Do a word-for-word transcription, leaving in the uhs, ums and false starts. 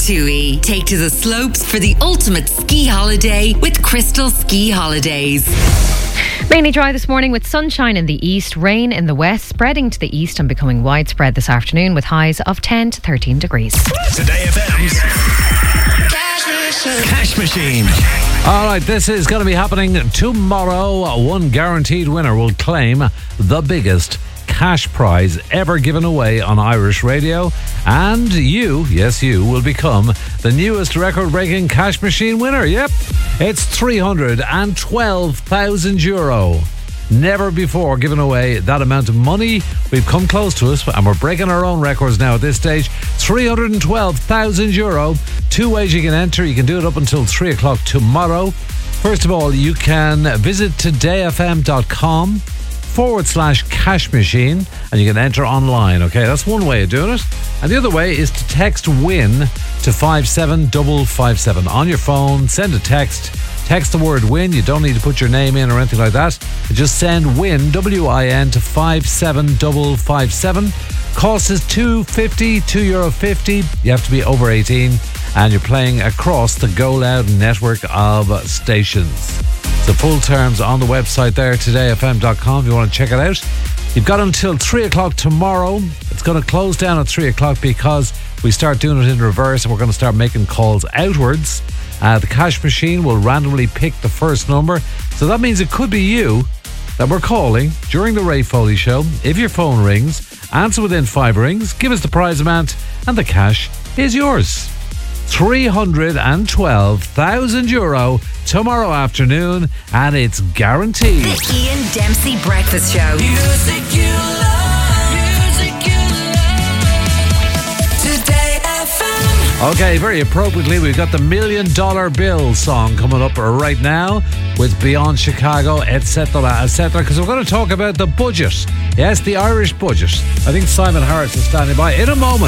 Ratatouille. Take to the slopes for the ultimate ski holiday with Crystal Ski Holidays. Mainly dry this morning with sunshine in the east, rain in the west, spreading to the east and becoming widespread this afternoon with highs of ten to thirteen degrees. Today F M's Cash Machine. All right, this is going to be happening tomorrow. One guaranteed winner will claim the biggest cash prize ever given away on Irish radio. And you, yes you, will become the newest record-breaking Cash Machine winner. Yep, it's three hundred twelve thousand euro. Never before given away that amount of money. We've come close to it, and we're breaking our own records now at this stage. three hundred twelve thousand euro. Two ways you can enter. You can do it up until three o'clock tomorrow. First of all, you can visit todayfm.com forward slash cash machine, and you can enter online. Okay, that's one way of doing it. And the other way is to text WIN to five seven five five seven on your phone. Send a text. Text the word WIN. You don't need to put your name in or anything like that. Just send WIN, W I N, to five seven five five seven. Cost is two fifty, two euro fifty. You have to be over eighteen, and you're playing across the Go Loud network of stations. The full terms on the website there, today f m dot com, if you want to check it out. You've got until three o'clock tomorrow. It's going to close down at three o'clock because we start doing it in reverse, and we're going to start making calls outwards. Uh, the cash machine will randomly pick the first number. So that means it could be you that we're calling during the Ray Foley Show. If your phone rings, answer within five rings, give us the prize amount, and the cash is yours. three hundred twelve thousand euro tomorrow afternoon, and it's guaranteed. The Ian Dempsey Breakfast Show. Music you love, music you love. Today F M. Okay, very appropriately, we've got the Million Dollar Bill song coming up right now with Beyond Chicago, et cetera, et cetera, because we're going to talk about the budget. Yes, the Irish budget. I think Simon Harris is standing by in a moment.